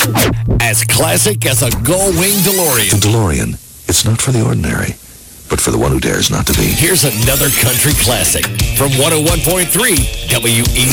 As classic as a Gullwing DeLorean. The DeLorean. It's not for the ordinary, but for the one who dares not to be. Here's another country classic from 101.3 WEC.